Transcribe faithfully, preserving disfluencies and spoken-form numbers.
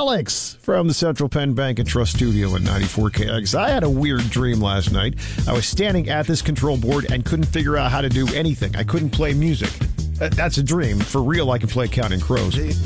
Alex from the Central Penn Bank and Trust Studio in ninety-four K X. I had a weird dream last night. I was standing at this control board and couldn't figure out how to do anything. I couldn't play music. That's a dream. For real, I can play Counting Crows.